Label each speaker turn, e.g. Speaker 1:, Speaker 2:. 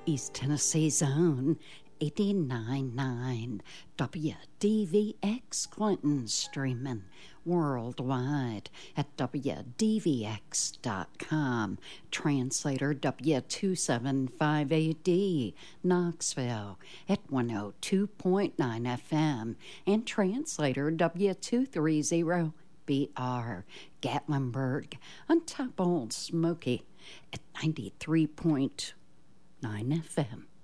Speaker 1: East Tennessee's own 89.9 WDVX Clinton, streaming worldwide at WDVX.com. Translator W275AD Knoxville at 102.9 FM and translator W230BR Gatlinburg on top Old Smoky at 93.9 FM.